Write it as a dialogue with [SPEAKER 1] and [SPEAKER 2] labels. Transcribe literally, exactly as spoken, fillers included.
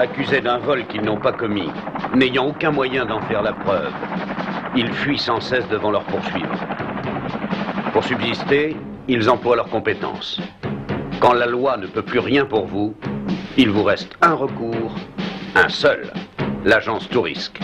[SPEAKER 1] accusés d'un vol qu'ils n'ont pas commis, n'ayant aucun moyen d'en faire la preuve, ils fuient sans cesse devant leurs poursuivants. Pour subsister, ils emploient leurs compétences. Quand la loi ne peut plus rien pour vous, il vous reste un recours, un seul, l'agence Tourisque.